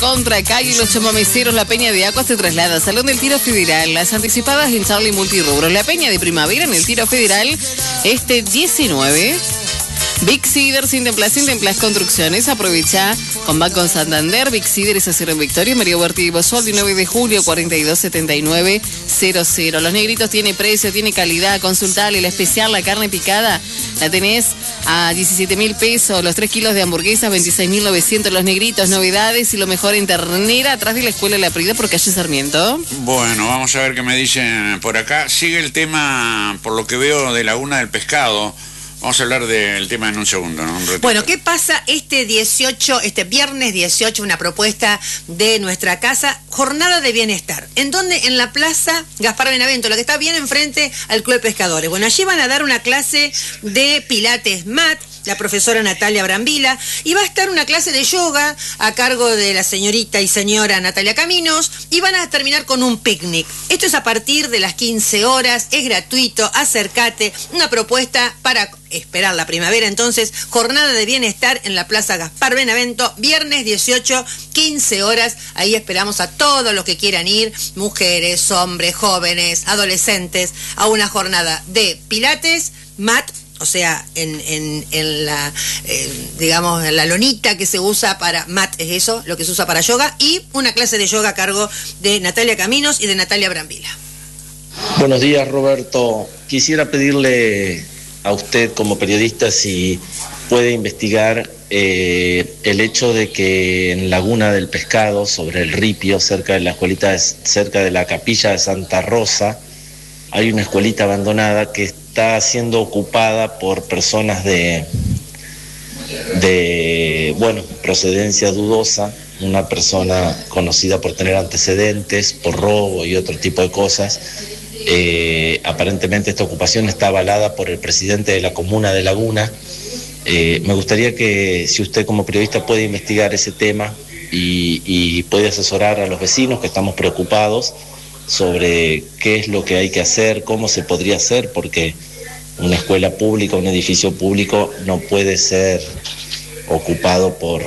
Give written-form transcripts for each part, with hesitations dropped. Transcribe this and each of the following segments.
Contra Calle y los chamameceros, la Peña de Agua se traslada al Salón del Tiro Federal. Las anticipadas en Charlie Multirubros. La Peña de Primavera en el Tiro Federal este 19. Big Cider, Sintemplas Construcciones. Aprovecha con Banco Santander. Big Cider es acero en Victoria, María Huerta y Bosoldi, 9 de julio, 427900. Los Negritos tiene precio, tiene calidad. Consultale la especial, la carne picada. La tenés a 17.000 pesos. Los 3 kilos de hamburguesas, 26.900. Los Negritos, novedades y lo mejor en ternera, atrás de la Escuela de la Prida por calle Sarmiento. Bueno, vamos a ver qué me dicen por acá. Sigue el tema, por lo que veo, de Laguna del Pescado. Vamos a hablar del tema en un segundo, ¿no? Bueno, ¿qué pasa este viernes 18, una propuesta de nuestra casa, jornada de bienestar? ¿En dónde? En la Plaza Gaspar Benavento, la que está bien enfrente al Club de Pescadores. Bueno, allí van a dar una clase de Pilates Mat, la profesora Natalia Brambila, y va a estar una clase de yoga a cargo de la señorita y señora Natalia Caminos, y van a terminar con un picnic. Esto es a partir de las 15 horas, es gratuito, acércate, una propuesta para esperar la primavera. Entonces, jornada de bienestar en la Plaza Gaspar Benavento, viernes 18, 15 horas, ahí esperamos a todos los que quieran ir, mujeres, hombres, jóvenes, adolescentes, a una jornada de Pilates, Mat, o sea, en la, digamos, en la lonita que se usa para mat, es eso, lo que se usa para yoga, y una clase de yoga a cargo de Natalia Caminos y de Natalia Brambila. Buenos días, Roberto. Quisiera pedirle a usted como periodista si puede investigar el hecho de que en Laguna del Pescado, sobre el Ripio, cerca de la escuelita, cerca de la capilla de Santa Rosa, hay una escuelita abandonada que está siendo ocupada por personas de procedencia dudosa, una persona conocida por tener antecedentes, por robo y otro tipo de cosas. Aparentemente esta ocupación está avalada por el presidente de la comuna de Laguna. Me gustaría que, si usted como periodista puede investigar ese tema y puede asesorar a los vecinos, que estamos preocupados sobre qué es lo que hay que hacer, cómo se podría hacer, porque una escuela pública, un edificio público no puede ser ocupado por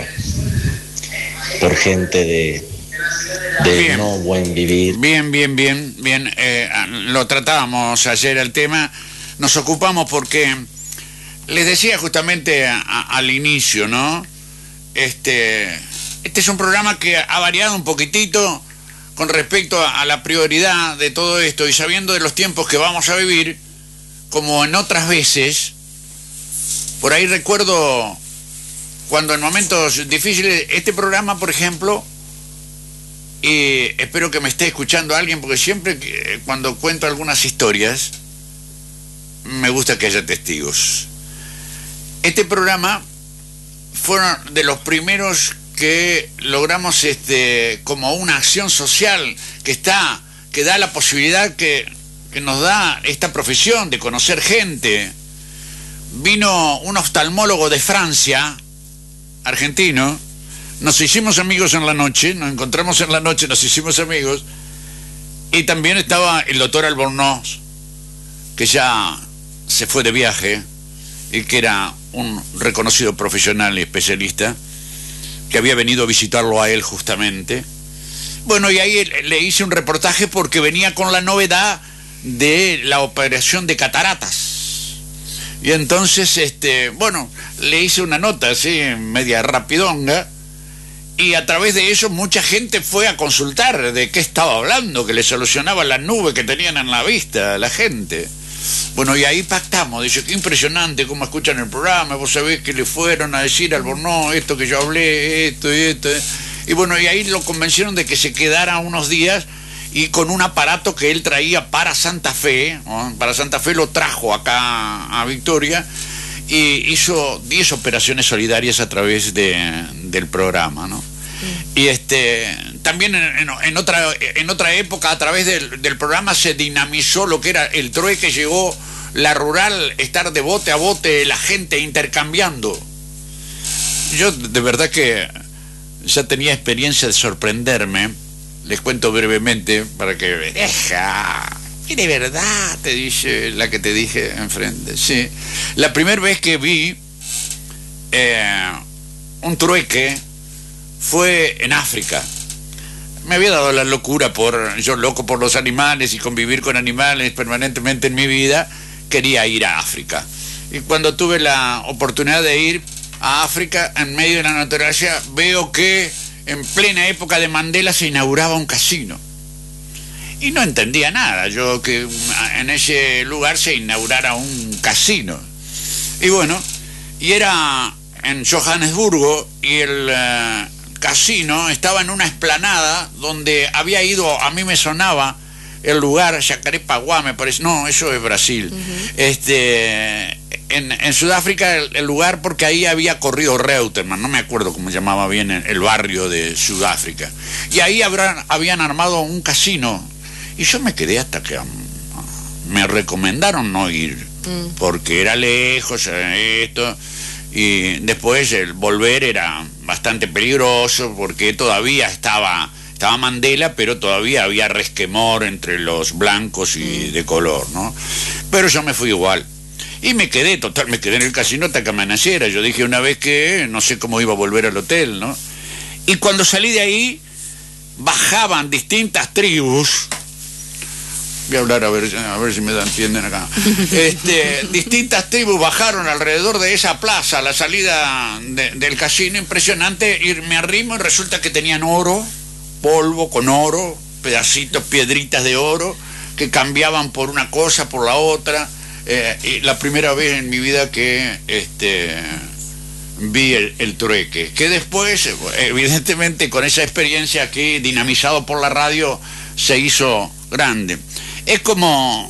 gente de bien, no buen vivir. Bien. Lo tratábamos ayer el tema, nos ocupamos porque les decía justamente al inicio, ¿no? Este es un programa que ha variado un poquitito con respecto a la prioridad de todo esto, y sabiendo de los tiempos que vamos a vivir, como en otras veces, por ahí recuerdo cuando en momentos difíciles, este programa, por ejemplo, y espero que me esté escuchando alguien, porque siempre cuando cuento algunas historias, me gusta que haya testigos. Este programa fueron de los primeros que logramos como una acción social que da la posibilidad que nos da esta profesión de conocer gente. Vino un oftalmólogo de Francia, argentino, nos hicimos amigos en la noche, nos encontramos en la noche, nos hicimos amigos, y también estaba el doctor Albornoz, que ya se fue de viaje y que era un reconocido profesional y especialista, que había venido a visitarlo a él justamente. Bueno, y ahí le hice un reportaje porque venía con la novedad de la operación de cataratas. Y entonces, le hice una nota así, media rapidonga, y a través de eso mucha gente fue a consultar de qué estaba hablando, que le solucionaba la nube que tenían en la vista a la gente. Bueno, y ahí pactamos, dice, qué impresionante cómo escuchan el programa, vos sabés que le fueron a decir al Albornoz esto que yo hablé, esto y esto. Y bueno, y ahí lo convencieron de que se quedara unos días, y con un aparato que él traía para Santa Fe, ¿no? Para Santa Fe lo trajo acá a Victoria, y hizo 10 operaciones solidarias a través del programa, ¿no? Y también en otra época, a través del programa, se dinamizó lo que era el trueque, llegó la rural, estar de bote a bote, la gente intercambiando. Yo de verdad que ya tenía experiencia de sorprenderme. Les cuento brevemente para que deja. Y de verdad, te dice la que te dije enfrente. Sí. La primera vez que vi un trueque fue en África. Me había dado la locura yo loco por los animales y convivir con animales permanentemente en mi vida, quería ir a África. Y cuando tuve la oportunidad de ir a África, en medio de la naturaleza, veo que en plena época de Mandela se inauguraba un casino. Y no entendía nada, yo que en ese lugar se inaugurara un casino. Y bueno, y era en Johannesburgo, y el casino estaba en una explanada donde había ido, a mí me sonaba el lugar, Jacarepaguá me parece, no, eso es Brasil. En Sudáfrica el lugar, porque ahí había corrido Reutemann, no me acuerdo cómo llamaba bien el barrio de Sudáfrica. Y ahí habían armado un casino, y yo me quedé hasta que me recomendaron no ir, porque era lejos, esto, y después el volver era bastante peligroso, porque todavía estaba Mandela, pero todavía había resquemor entre los blancos y de color, ¿no? Pero yo me fui igual. Y me quedé en el casino hasta que amaneciera. Yo dije una vez que no sé cómo iba a volver al hotel, ¿no? Y cuando salí de ahí, bajaban distintas tribus. Voy a hablar a ver si me entienden acá. Distintas tribus bajaron alrededor de esa plaza a la salida del casino, impresionante, y me arrimo y resulta que tenían oro, polvo con oro, pedacitos, piedritas de oro, que cambiaban por una cosa, por la otra. Y la primera vez en mi vida que vi el trueque, que después, evidentemente, con esa experiencia aquí, dinamizado por la radio, se hizo grande. Es como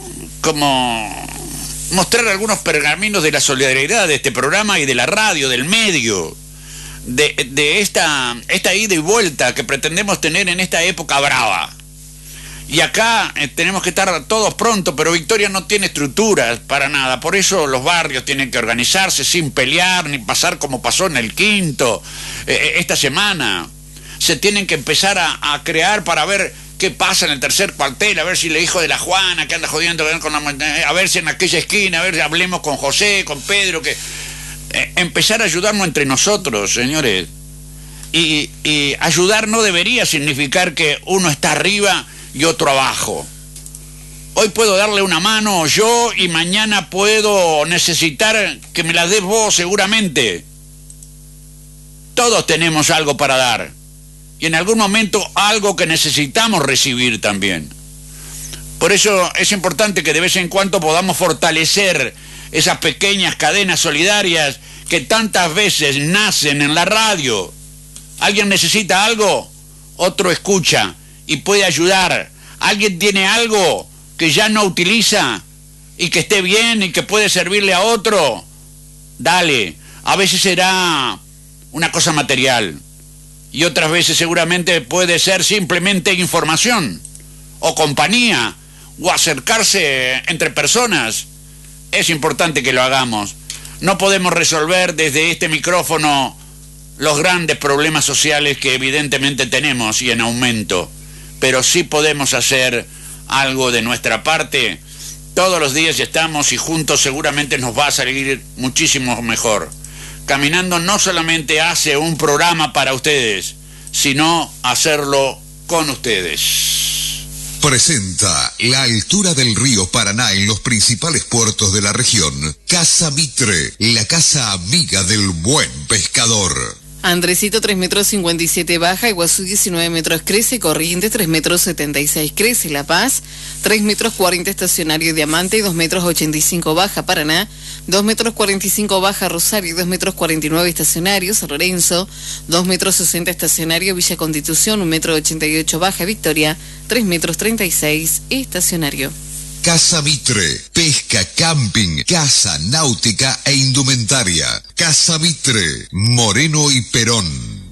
mostrar algunos pergaminos de la solidaridad de este programa y de la radio, del medio, de esta ida y vuelta que pretendemos tener en esta época brava. Y acá tenemos que estar todos pronto, pero Victoria no tiene estructuras para nada. Por eso los barrios tienen que organizarse sin pelear, ni pasar como pasó en el Quinto esta semana. Se tienen que empezar a crear para ver qué pasa en el tercer cuartel, a ver si el hijo de la Juana que anda jodiendo con a ver si en aquella esquina, a ver, hablemos con José, con Pedro, que empezar a ayudarnos entre nosotros, señores. Y ayudar no debería significar que uno está arriba y otro abajo. Hoy puedo darle una mano yo y mañana puedo necesitar que me la des vos seguramente. Todos tenemos algo para dar. Y en algún momento algo que necesitamos recibir también. Por eso es importante que de vez en cuando podamos fortalecer esas pequeñas cadenas solidarias que tantas veces nacen en la radio. Alguien necesita algo, otro escucha y puede ayudar. Alguien tiene algo que ya no utiliza y que esté bien y que puede servirle a otro. Dale. A veces será una cosa material y otras veces seguramente puede ser simplemente información o compañía o acercarse entre personas. Es importante que lo hagamos. No podemos resolver desde este micrófono los grandes problemas sociales que evidentemente tenemos y en aumento, pero sí podemos hacer algo de nuestra parte. Todos los días estamos y juntos seguramente nos va a salir muchísimo mejor. Caminando no solamente hace un programa para ustedes, sino hacerlo con ustedes. Presenta la altura del río Paraná en los principales puertos de la región. Casa Mitre, la casa amiga del buen pescador. Andresito 3,57 m baja, Iguazú 19 metros crece, Corrientes 3,76 m crece, La Paz 3,40 m estacionario, Diamante 2,85 m baja, Paraná 2,45 m baja, Rosario 2,49 m estacionario, San Lorenzo 2,60 m estacionario, Villa Constitución 1,88 m baja, Victoria 3,36 m estacionario. Casa Mitre, pesca, camping, casa, náutica e indumentaria. Casa Mitre, Moreno y Perón.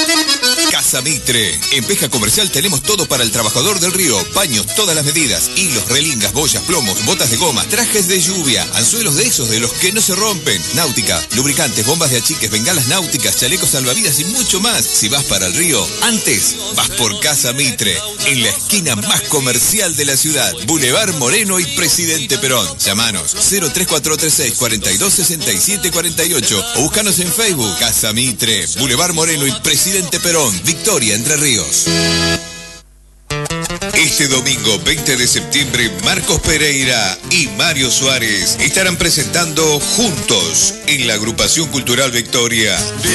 Casa Mitre. En pesca comercial tenemos todo para el trabajador del río. Paños, todas las medidas. Hilos, relingas, boyas, plomos, botas de goma, trajes de lluvia, anzuelos de esos de los que no se rompen. Náutica, lubricantes, bombas de achiques, bengalas náuticas, chalecos salvavidas y mucho más. Si vas para el río, antes vas por Casa Mitre. en la esquina más comercial de la ciudad, Boulevard Moreno y Presidente Perón. Llámanos 03436 4267 48 o búscanos en Facebook. Casa Mitre, Boulevard Moreno y Presidente Perón, Victoria, Entre Ríos. Este domingo 20 de septiembre, Marcos Pereira y Mario Suárez estarán presentando Juntos en la Agrupación Cultural Victoria